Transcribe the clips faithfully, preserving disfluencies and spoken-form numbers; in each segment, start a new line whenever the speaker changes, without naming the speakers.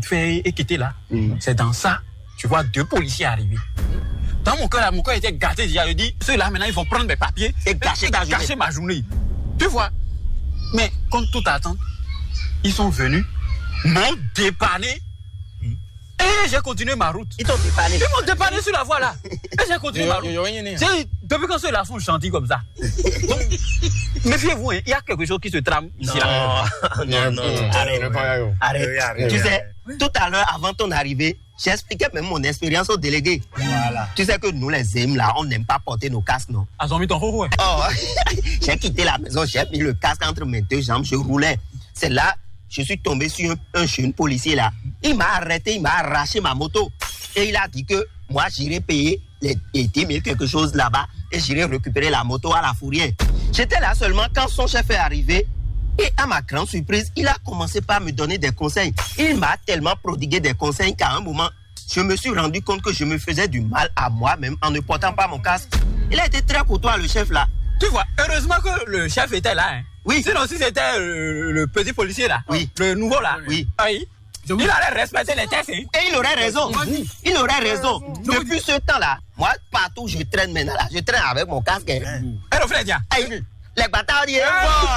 vite fait et quitter là.
Mm.
C'est dans ça, tu vois deux policiers arriver. Dans mon cœur, là, mon cœur était gâté déjà. Je dis, ceux-là, maintenant, ils vont prendre mes papiers
et gâcher,
et,
ta
et gâcher
journée.
ma journée. Tu vois. Mais, contre toute attente, ils sont venus, m'ont dépanné. Et j'ai continué ma route.
Ils t'ont dépanné.
Ils m'ont dépanné sur la voie là. Et j'ai continué ma route. C'est depuis quand ceux-là font chantier comme ça. Donc, méfiez-vous, hein, il y a quelque chose qui se trame ici là.
Non, non, non. Arrête. Arrête. Arrête. Tu sais, tout à l'heure, avant ton arrivée, j'ai expliqué même mon expérience au délégué. Voilà. Tu sais que nous, les aimes là, on n'aime pas porter nos casques, non?
Ah, ils ont mis ton rôle, ouais.
Oh, j'ai quitté la maison, j'ai mis le casque entre mes deux jambes, je roulais. C'est là, je suis tombé sur un, un jeune policier là. Il m'a arrêté, il m'a arraché ma moto. Et il a dit que moi, j'irai payer les, les dix mille quelque chose là-bas et j'irai récupérer la moto à la fourrière. J'étais là seulement quand son chef est arrivé. Et à ma grande surprise, il a commencé par me donner des conseils. Il m'a tellement prodigué des conseils qu'à un moment, je me suis rendu compte que je me faisais du mal à moi-même en ne portant pas mon casque. Il a été très courtois, le chef là.
Tu vois, heureusement que le chef était là. Hein.
Oui.
Sinon, si c'était le, le petit policier là,
oui.
Le nouveau là,
oui.
oui. Il allait respecter les tests. Hein.
Et il aurait raison. Oui. Il aurait raison. Depuis ce temps-là, moi, partout où je traîne maintenant là, je traîne avec mon casque. Hein.
Et le frère, tiens.
Les bâtards, ils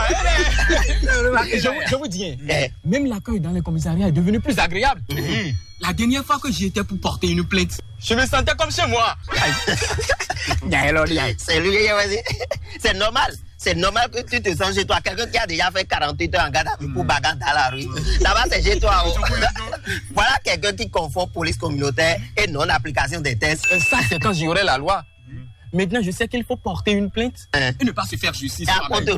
je, je vous dis, hein, même l'accueil dans les commissariats est devenu plus agréable. Mm-hmm. La dernière fois que j'y étais pour porter une plainte, je me sentais comme chez moi.
C'est lui, c'est normal. C'est normal que tu te sens chez toi. Quelqu'un qui a déjà fait quarante-huit heures en garde à vue pour bagarre dans la rue. Là-bas, c'est chez toi. Oh. Voilà quelqu'un qui confond police communautaire et non-application des tests.
Ça, c'est quand j'ignorais la loi. Maintenant, je sais qu'il faut porter une plainte hein? Et ne pas se faire justice.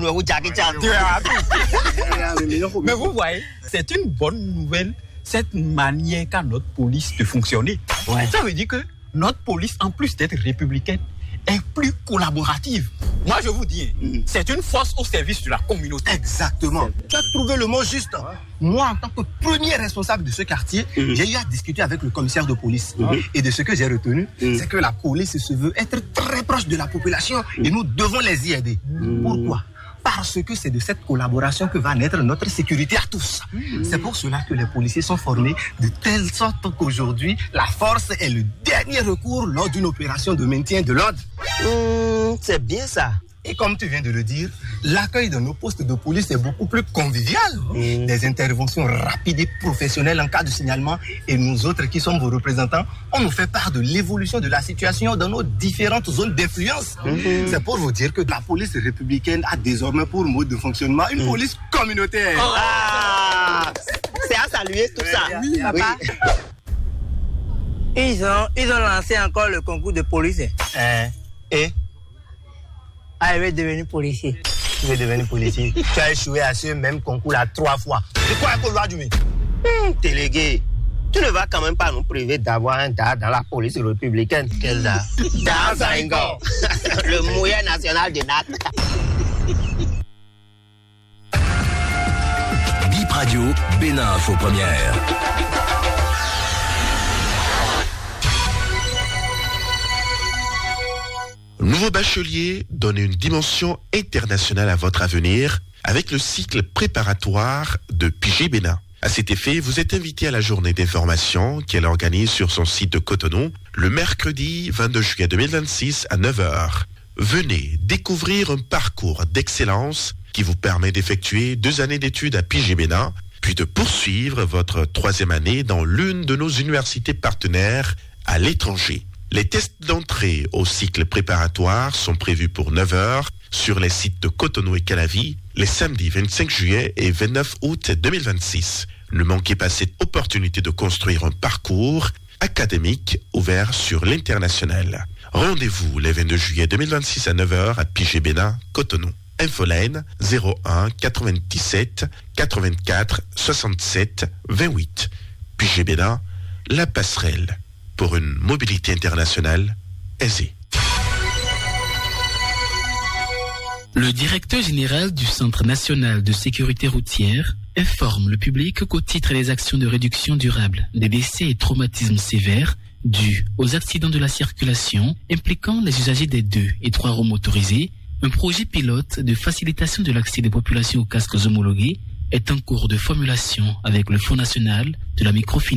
Mais vous voyez, c'est une bonne nouvelle, cette manière qu'a notre police de fonctionner. Ouais. Ça veut dire que notre police, en plus d'être républicaine, est plus collaborative. Moi, je vous dis, mm. c'est une force au service de la communauté.
Exactement. Tu as trouvé le mot juste. Ouais. Moi, en tant que premier responsable de ce quartier, mm. j'ai eu à discuter avec le commissaire de police. Mm. Et de ce que j'ai retenu, mm. c'est que la police se veut être très proche de la population mm. et nous devons les y aider. Mm. Pourquoi ? Parce que c'est de cette collaboration que va naître notre sécurité à tous. Mmh. C'est pour cela que les policiers sont formés de telle sorte qu'aujourd'hui, la force est le dernier recours lors d'une opération de maintien de l'ordre.
Mmh, c'est bien ça.
Et comme tu viens de le dire, l'accueil de nos postes de police est beaucoup plus convivial. Mmh. Des interventions rapides et professionnelles en cas de signalement. Et nous autres qui sommes vos représentants, on nous fait part de l'évolution de la situation dans nos différentes zones d'influence. Mmh. C'est pour vous dire que la police républicaine a désormais pour mode de fonctionnement une mmh. police communautaire.
Oh. Ah, c'est à saluer tout ça.
Oui, papa. Oui. Ils ont, ils ont lancé encore le concours de police.
Euh, et
Ah, il veut devenir policier.
Tu veux devenir policier. Tu as échoué à ce même concours-là trois fois.
C'est quoi un couloir du mec?
Hum, délégué, tu ne vas quand même pas nous priver d'avoir un D A dans la police républicaine.
Quel D A?
D A Senghor. Le moyen national de N A T.
Bip Radio, Bénin Info Première.
Nouveau bachelier donne une dimension internationale à votre avenir avec le cycle préparatoire de P G Bénin. À cet effet, vous êtes invité à la journée d'information qu'elle organise sur son site de Cotonou le mercredi vingt-deux juillet deux mille vingt-six à neuf heures. Venez découvrir un parcours d'excellence qui vous permet d'effectuer deux années d'études à P G Bénin, puis de poursuivre votre troisième année dans l'une de nos universités partenaires à l'étranger. Les tests d'entrée au cycle préparatoire sont prévus pour neuf heures sur les sites de Cotonou et Calavi les samedis vingt-cinq juillet et vingt-neuf août deux mille vingt-six. Ne manquez pas cette opportunité de construire un parcours académique ouvert sur l'international. Rendez-vous les vingt-deux juillet deux mille vingt-six à neuf heures à P G Bénin, Cotonou. Infoline zéro un quatre-vingt-dix-sept quatre-vingt-quatre soixante-sept vingt-huit. P G Bénin, la passerelle pour une mobilité internationale aisée.
Le directeur général du Centre national de sécurité routière informe le public qu'au titre des actions de réduction durable des décès et traumatismes sévères dus aux accidents de la circulation impliquant les usagers des deux et trois roues motorisés, un projet pilote de facilitation de l'accès des populations aux casques homologués est en cours de formulation avec le Fonds national de la microfinance.